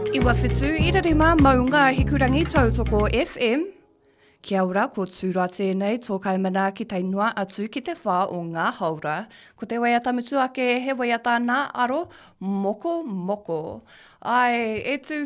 Iwa whitu, irarima maunga hikurangi tautoko FM. Kia ora, ko tūra tēnei, tō kaimana ki tainua atu ki te whā o ngā haura. Ko te waiata mutu ake, he waiata nā aro, moko moko. Ai, e tū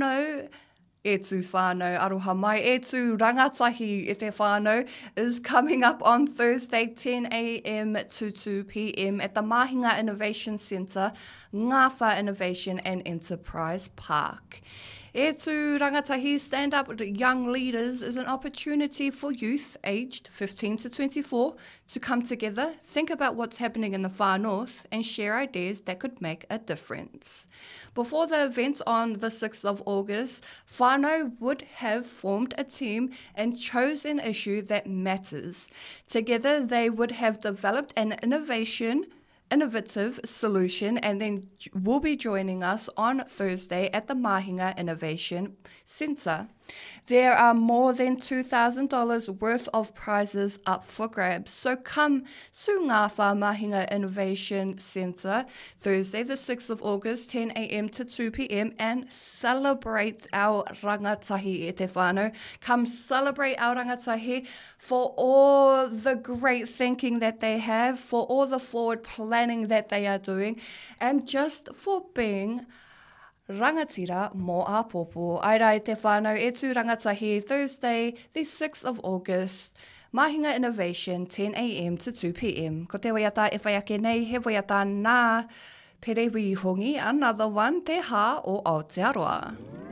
whānau, aroha mai, e tū rangatahi e te whānau is coming up on Thursday, 10 a.m. to 2 p.m. at the Mahinga Innovation Centre, Ngāwha Innovation and Enterprise Park. E tū rangatahi Stand Up Young Leaders is an opportunity for youth aged 15 to 24 to come together, think about what's happening in the far north and share ideas that could make a difference. Before the event on the 6th of August, whānau would have formed a team and chosen an issue that matters. Together they would have developed an innovative solution and then will be joining us on Thursday at the Mahinga Innovation Centre. There are more than $2,000 worth of prizes up for grabs. So come to Ngāwha Mahinga Innovation Centre Thursday the 6th of August, 10 a.m. to 2 p.m. and celebrate our rangatahi e te whānau. Come celebrate our rangatahi for all the great thinking that they have, for all the forward planning that they are doing, and just for being rangatira mō a popo. Ai rai te whānau e tū rangatahi Thursday, the 6th of August, Mahinga Innovation, 10 a.m. to 2 p.m. Ko te waiata e whai ake nei, he waiata nā Perewi Hongi, another one, te hā o Aotearoa.